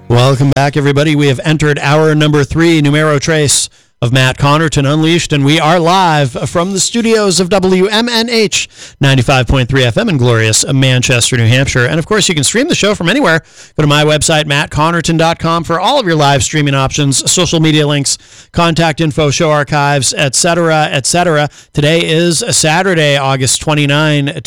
Welcome back, everybody. We have entered hour number 3, Numero Trace of Matt Connerton Unleashed, and we are live from the studios of WMNH 95.3 FM in glorious Manchester, New Hampshire. And, of course, you can stream the show from anywhere. Go to my website, mattconnerton.com, for all of your live streaming options, social media links, contact info, show archives, etc., etc. Today is Saturday, August 29,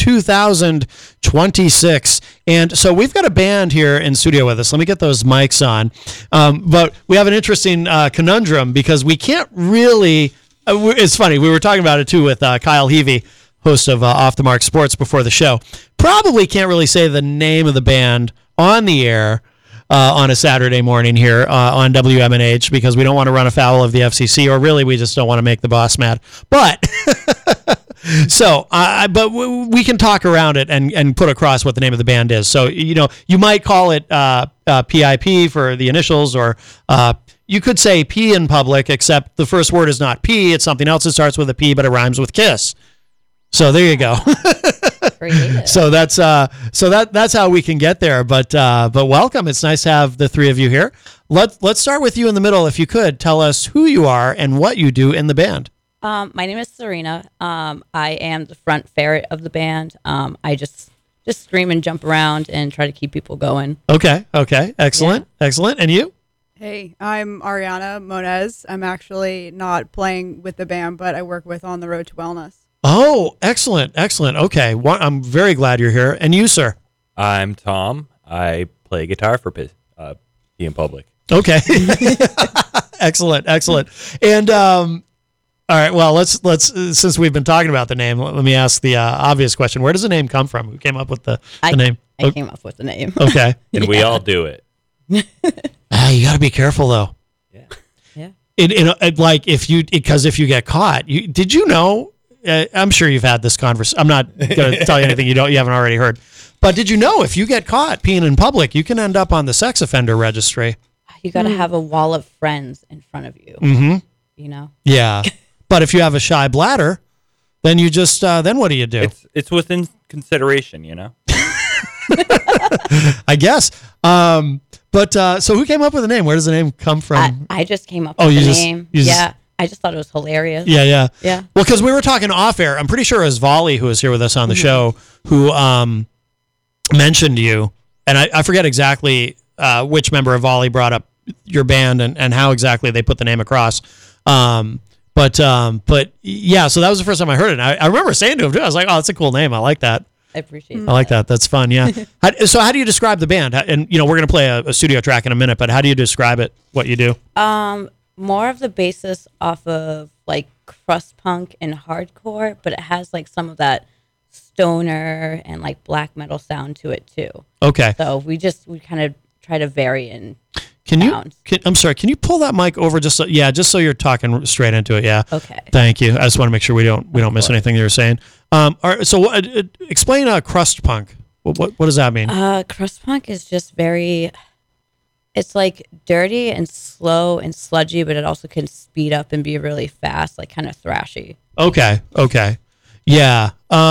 2026. And so we've got a band here in studio with us. Let me get those mics on. But we have an interesting conundrum because we can't really, it's funny, we were talking about it too with Kyle Heavey, host of Off the Mark Sports before the show. Probably can't really say the name of the band on the air on a Saturday morning here on WMNH because we don't want to run afoul of the FCC, or really we just don't want to make the boss mad. But so, but we can talk around it and put across what the name of the band is. So, you know, you might call it PIP for the initials, or you could say P in public, except the first word is not P. It's something else that starts with a P, but it rhymes with kiss. So there you go. So that's how we can get there. But welcome. It's nice to have the three of you here. Let's start with you in the middle. If you could tell us who you are and what you do in the band. My name is Serena. I am the front ferret of the band. I just scream and jump around and try to keep people going. Okay. Excellent. Yeah. Excellent. And you? Hey, I'm Ariana Monez. I'm actually not playing with the band, but I work with On the Road to Wellness. Oh, excellent. Okay. I'm very glad you're here. And you, sir? I'm Tom. I play guitar for P in Public. Okay. Excellent. And all right. Well, let's since we've been talking about the name, let me ask the obvious question: where does the name come from? Who came up with the name? I came up with the name. Okay. And we all do it. You got to be careful, though. Yeah. Like if you get caught, did you know? I'm sure you've had this conversation. I'm not going to tell you anything you haven't already heard. But did you know if you get caught peeing in public, you can end up on the sex offender registry? You got to have a wall of friends in front of you. Mm-hmm. You know. Yeah. But if you have a shy bladder, then you just then what do you do? It's within consideration, you know. I guess. But so who came up with the name? Where does the name come from? I just came up with the name. Yeah. I just thought it was hilarious. Yeah. Yeah. Well, because we were talking off air. I'm pretty sure it was Volley who was here with us on the show who mentioned you, and I forget exactly which member of Volley brought up your band and how exactly they put the name across. But yeah, so that was the first time I heard it. And I remember saying to him too, I was like, "Oh, that's a cool name. I like that. I appreciate that. I like that. That's fun." Yeah. So how do you describe the band? And we're gonna play a studio track in a minute, but how do you describe it? What you do? More of the basis off of like crust punk and hardcore, but it has like some of that stoner and like black metal sound to it too. Okay. So we kind of try to vary in. I'm sorry. Can you pull that mic over just so you're talking straight into it? Yeah. Okay. Thank you. I just want to make sure we don't miss anything you're saying. All right, so explain crust punk. What does that mean? Crust punk is just it's like dirty and slow and sludgy, but it also can speed up and be really fast, like kind of thrashy. Okay. Yeah.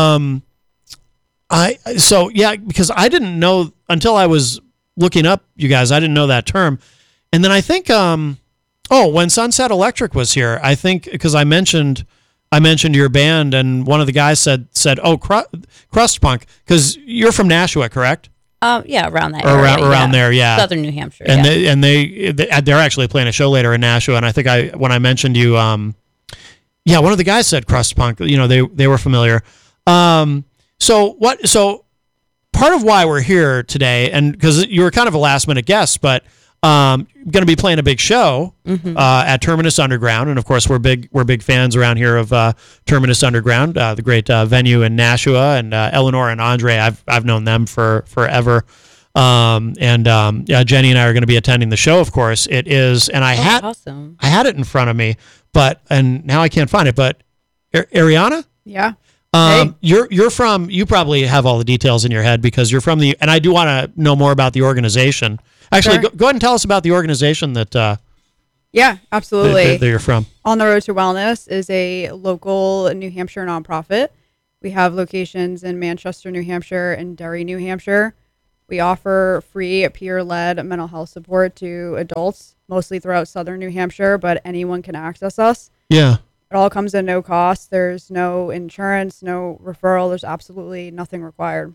Because I didn't know until I was looking up you guys, I didn't know that term. And then I think when Sunset Electric was here, I think because I mentioned your band and one of the guys said, "Oh, crust punk," because you're from Nashua, correct? Yeah, around that area. Around there, yeah. Southern New Hampshire. And they're actually playing a show later in Nashua, and I think when I mentioned you, one of the guys said crust punk. They were familiar. So part of why we're here today, and because you were kind of a last minute guest, but going to be playing a big show at Terminus Underground, and of course we're big fans around here of Terminus Underground, the great venue in Nashua, and Eleanor and Andre. I've known them for forever, and Jenny and I are going to be attending the show. Of course, it is, and I had it in front of me, and now I can't find it. But Ariana, yeah. You're from. You probably have all the details in your head because you're from and I do want to know more about the organization. Actually, Sure. go ahead and tell us about the organization that. Yeah, absolutely. That you're from. On the Road to Wellness is a local New Hampshire nonprofit. We have locations in Manchester, New Hampshire, and Derry, New Hampshire. We offer free peer-led mental health support to adults, mostly throughout southern New Hampshire, but anyone can access us. Yeah. It all comes at no cost. There's no insurance, no referral. There's absolutely nothing required.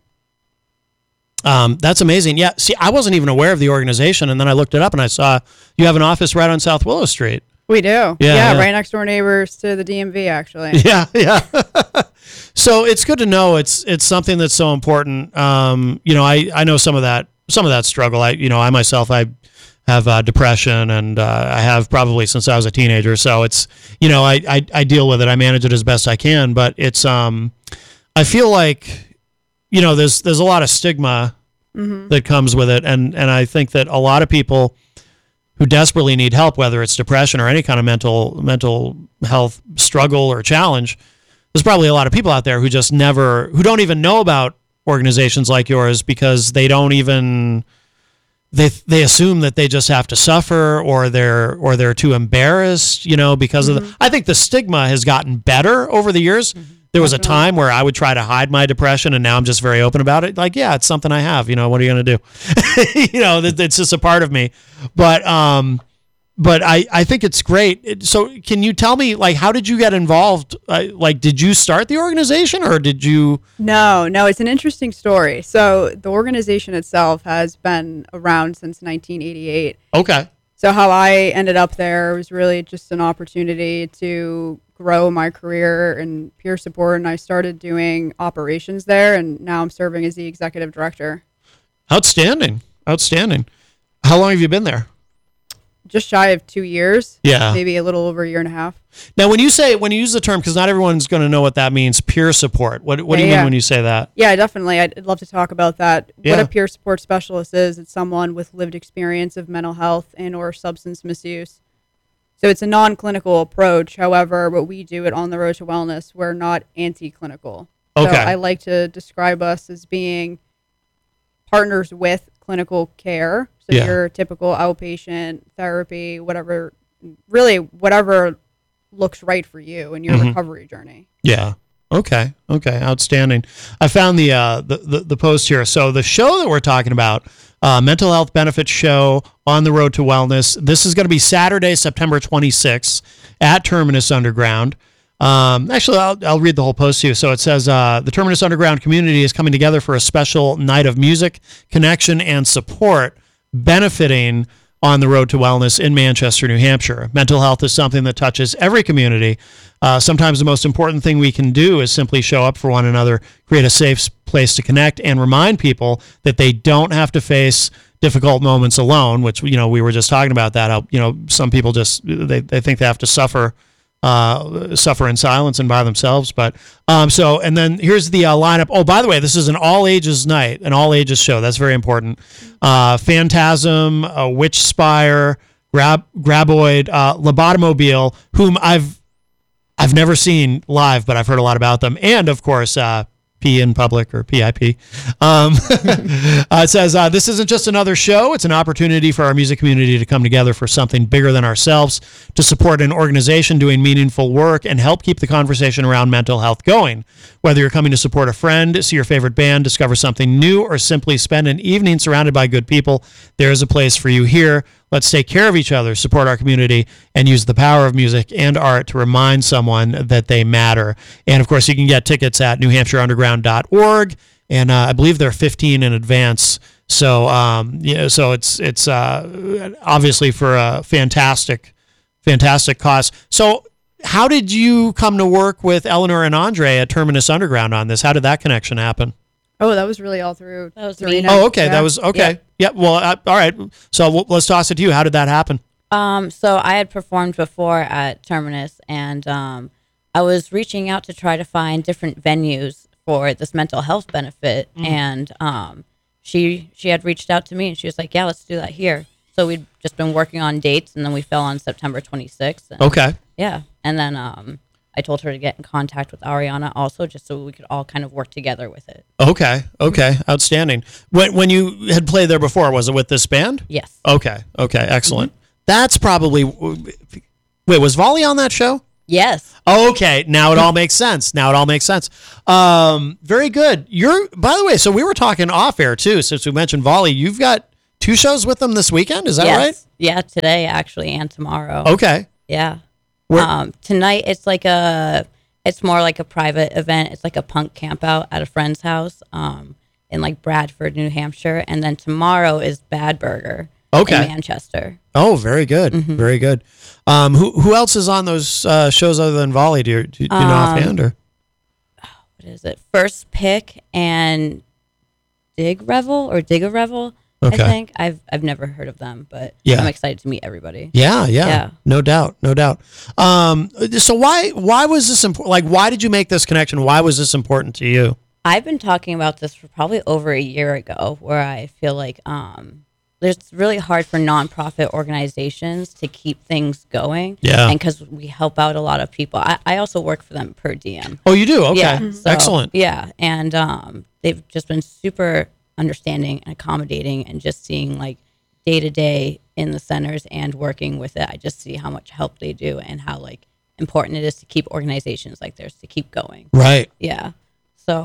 That's amazing. Yeah. See, I wasn't even aware of the organization, and then I looked it up and I saw you have an office right on South Willow Street. We do. Yeah. Right next door neighbors to the DMV, actually. Yeah. Yeah. So it's good to know it's something that's so important. I know some of that struggle. I myself, I have depression, and I have probably since I was a teenager. So it's, I deal with it. I manage it as best I can, but it's, I feel like, there's a lot of stigma that comes with it. And I think that a lot of people who desperately need help, whether it's depression or any kind of mental health struggle or challenge, there's probably a lot of people out there who don't even know about organizations like yours because they don't even, they assume that they just have to suffer, or they're too embarrassed, because of I think the stigma has gotten better over the years. There was a time where I would try to hide my depression, and now I'm just very open about it. Like, yeah, it's something I have, what are you going to do? It's just a part of me. But I think it's great. So can you tell me, like, how did you get involved? Did you start the organization, or did you? No, it's an interesting story. So the organization itself has been around since 1988. Okay. So how I ended up there was really just an opportunity to grow my career in peer support, and I started doing operations there, and now I'm serving as the executive director. Outstanding. How long have you been there? Just shy of 2 years. Yeah. Maybe a little over a year and a half. Now, when you use the term, because not everyone's going to know what that means, peer support, what do you mean when you say that? Yeah, definitely. I'd love to talk about that. Yeah. What a peer support specialist is, it's someone with lived experience of mental health and or substance misuse. So it's a non-clinical approach. However, what we do at On the Road to Wellness, we're not anti-clinical. Okay. So I like to describe us as being partners with clinical care. So your typical outpatient therapy, whatever looks right for you in your recovery journey. Yeah. Okay. Outstanding. I found the post here. So the show that we're talking about, mental health benefits show On the Road to Wellness. This is going to be Saturday, September 26th at Terminus Underground. Actually, I'll read the whole post to you. So it says, the Terminus Underground community is coming together for a special night of music, connection, and support, benefiting On the Road to Wellness in Manchester, New Hampshire. Mental health is something that touches every community. Sometimes the most important thing we can do is simply show up for one another, create a safe place to connect, and remind people that they don't have to face difficult moments alone, which, we were just talking about that. Some people just, they think they have to suffer in silence and by themselves. But and then here's the lineup. Oh, by the way, this is an all ages night, an all ages show. That's very important. Phantasm, Witch Spire, Graboid, Lobotomobile, whom I've never seen live, but I've heard a lot about them, and of course P in public, or PIP. It says, this isn't just another show. It's an opportunity for our music community to come together for something bigger than ourselves, to support an organization doing meaningful work and help keep the conversation around mental health going. Whether you're coming to support a friend, see your favorite band, discover something new, or simply spend an evening surrounded by good people, there is a place for you here. Let's take care of each other, support our community, and use the power of music and art to remind someone that they matter. And, of course, you can get tickets at newhampshireunderground.org, and I believe they're $15 in advance. So, so it's obviously for a fantastic cause. So how did you come to work with Eleanor and Andre at Terminus Underground on this? How did that connection happen? Oh, that was really all through. That was Serena. me. Oh, okay. Yeah. That was okay. Yeah. Well, all right. So let's toss it to you. How did that happen? So I had performed before at Terminus, and I was reaching out to try to find different venues for this mental health benefit, and she had reached out to me, and she was like, "Yeah, let's do that here." So we'd just been working on dates, and then we fell on September 26th. And, okay. Yeah, and then I told her to get in contact with Ariana also, just so we could all kind of work together with it. Okay. Outstanding. When you had played there before, was it with this band? Yes. Okay. Excellent. That's probably. Wait, was Volley on that show? Yes. Okay, now it all makes sense. Now it all makes sense. Very good. By the way, so we were talking off air too, since we mentioned volley. You've got 2 shows with them this weekend, is that Yes. right? Yeah, today actually and tomorrow. Okay. Yeah. Where- Tonight it's more like a private event. It's like a punk camp out at a friend's house in like Bradford, New Hampshire, and then tomorrow is Bad Burger Okay. in Manchester. Oh, very good. Very good. Who else is on those shows other than volley? Do you know offhand or? What is it? First Pick and Dig Revel or Dig a Revel. Okay. I think I've never heard of them, but Yeah. I'm excited to meet everybody. Yeah, Yeah. no doubt, no doubt. So why was this important? Like, why did you make this connection? Why was this important to you? I've been talking about this for probably over a year ago, where I feel like it's really hard for nonprofit organizations to keep things going. Yeah. And because we help out a lot of people. I also work for them per diem. Oh, you do? Okay, Yeah, so, excellent. Yeah, and they've just been super understanding and accommodating, and just seeing like day to day in the centers and working with it. I just see how much help they do and how like important it is to keep organizations like theirs to keep going. Right. Yeah. So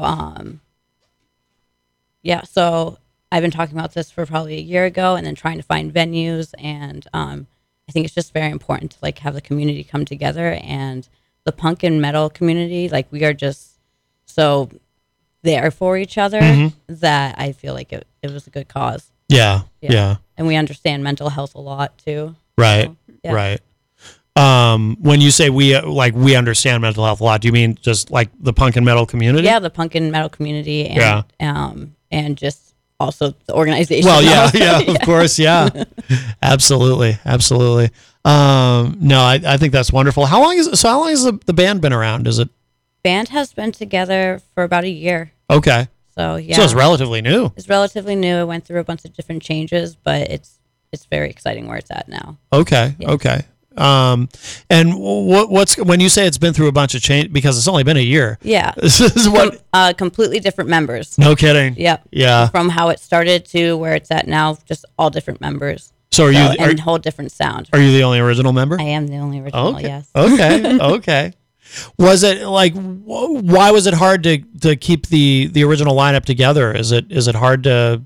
so I've been talking about this for probably a year ago, and then trying to find venues, and I think it's just very important to like have the community come together, and the punk and metal community, like we are just so there for each other that I feel like it was a good cause. Yeah. Yeah. And we understand mental health a lot too. Right. So, yeah. Right. When you say we understand mental health a lot, do you mean just like the punk and metal community? Yeah, the punk and metal community, and and just also the organization. Well, yeah, also. yeah, of course, yeah, absolutely, absolutely. No, I think that's wonderful. How long has the band been around? Is it Band has been together for about a year. okay? So yeah, So it's relatively new. It's relatively new. It went through a bunch of different changes, but it's very exciting where it's at now. Okay, Yeah. okay. And what's when you say it's been through a bunch of change, because it's only been a year. Yeah, This is what? completely different members. No kidding. Yep. Yeah. From how it started to where it's at now, just all different members. So are you and whole different sound. are you the only original member? I am the only original. Okay. Yes. Okay. Okay. Was it like why was it hard to keep the original lineup together? Is it hard to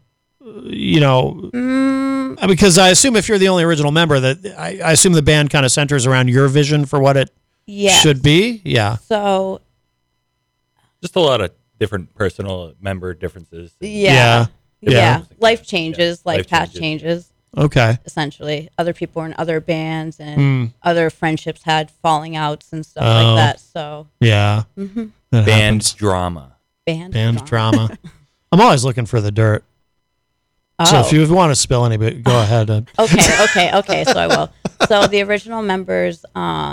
because I assume if you're the only original member that I assume the band kind of centers around your vision for what it Yes. should be. Yeah. So Just a lot of different personal member differences. Yeah. yeah. Yeah. Life changes, Yeah. life Life path changes. changes. Okay. Essentially, other people are in other bands, and Hmm. other friendships had falling outs and stuff Oh. like that. So Yeah. Mm-hmm. That Band happens. drama. band drama. I'm always looking for the dirt. So if you want to spill any bit, go ahead. Okay. So I will. So the original members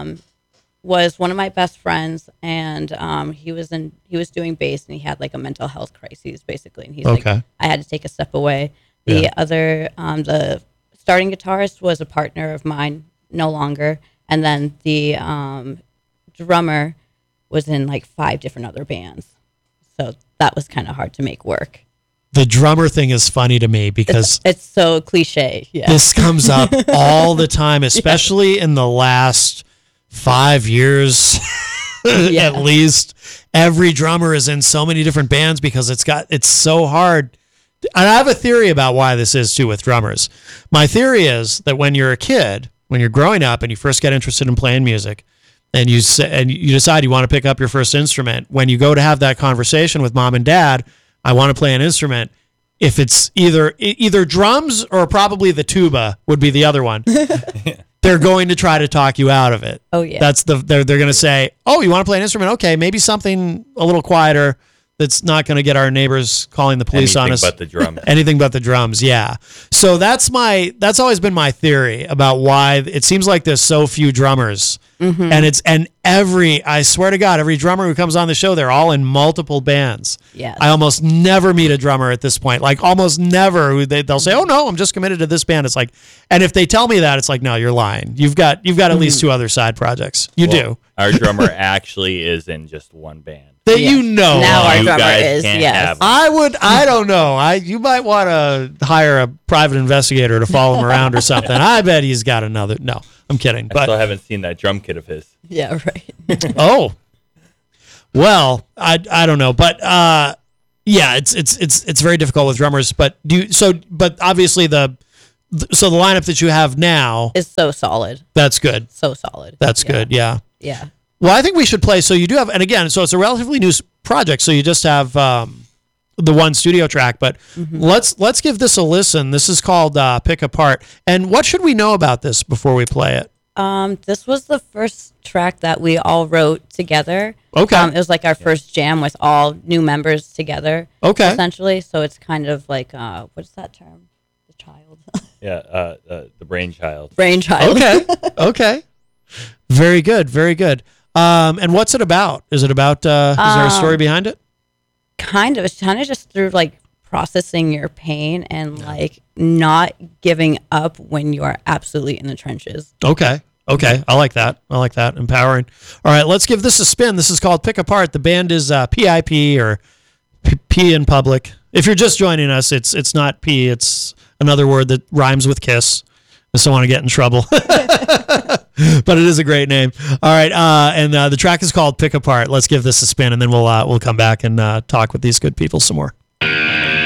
was one of my best friends, and he was doing bass, and he had like a mental health crisis basically, and he's like, Okay. I had to take a step away. The Yeah. other the starting guitarist was a partner of mine, no longer, and then the drummer was in like 5 different other bands, so that was kind of hard to make work. The drummer thing is funny to me because It's so cliche. Yeah. this comes up all the time, especially in the last 5 years Yeah. at least. Every drummer is in so many different bands because it's so hard. And I have a theory about why this is too with drummers. My theory is that when you're a kid, when you're growing up and you first get interested in playing music, and you decide you want to pick up your first instrument, when you go to have that conversation with mom and dad, I want to play an instrument. If it's either drums or probably the tuba would be the other one, they're going to try to talk you out of it. Oh, yeah. They're going to say, "Oh, you want to play an instrument? Okay, maybe something a little quieter that's not going to get our neighbors calling the police on us." Anything but the drums. Anything but the drums, yeah. So that's always been my theory about why it seems like there's so few drummers. And I swear to God, every drummer who comes on the show, they're all in multiple bands. Yes. I almost never meet a drummer at this point. Like almost never. They'll say, "Oh no, I'm just committed to this band." It's like, and if they tell me that, it's like, no, you're lying. You've got at least 2 other side projects. You do. Our drummer actually is in just one band. That Yeah. you know. Now of. our You drummer guys is, can't yes. have him. I don't know. You might want to hire a private investigator to follow him around or something. I bet he's got another. No, I'm kidding. I still But haven't seen that drum kit of his. Yeah, right. oh, well, I don't know, but yeah, it's very difficult with drummers. But but obviously the lineup that you have now, It's so solid. that's good. So solid. That's Yeah. good. Yeah. Yeah. Well, I think we should play. So you do have, and again, so it's a relatively new project. So you just have the one studio track, but let's give this a listen. This is called "Pick Apart." And what should we know about this before we play it? This was the first track that we all wrote together. Okay. It was like our first jam with all new members together. Okay. Essentially, so it's kind of like what's that term? The child. Yeah, the brainchild. Brainchild. Okay. Okay. Very good. Very good. And what's it about? Is it about? Is there a story behind it? Kind of. It's kind of just through like processing your pain and like not giving up when you are absolutely in the trenches. Okay. Okay. I like that. I like that. Empowering. All right. Let's give this a spin. This is called Pick Apart. The band is PIP or P in public. If you're just joining us, it's not P. It's another word that rhymes with kiss. I just don't want to get in trouble. But it is a great name. All right. And the track is called Pick Apart. Let's give this a spin, and then we'll come back and talk with these good people some more.